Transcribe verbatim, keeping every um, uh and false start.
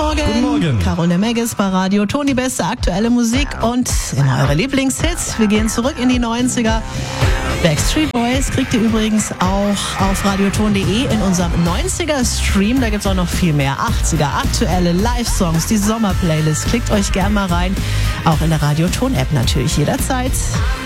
Morgen. Guten Morgen. Carole Megges bei Radio Ton, die beste aktuelle Musik und immer eure Lieblingshits. Wir gehen zurück in die neunziger. Backstreet Boys kriegt ihr übrigens auch auf radioton punkt de in unserem neunziger-Stream. Da gibt es auch noch viel mehr. achtziger, aktuelle Live-Songs, die Sommer-Playlist. Klickt euch gern mal rein. Auch in der Radioton-App natürlich jederzeit.